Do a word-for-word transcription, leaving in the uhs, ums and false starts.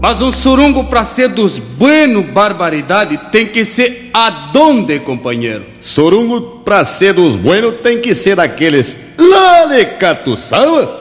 Mas um surungo pra ser dos bueno, barbaridade, tem que ser adonde, companheiro? Surungo pra ser dos bueno tem que ser daqueles lá de Catuçaba?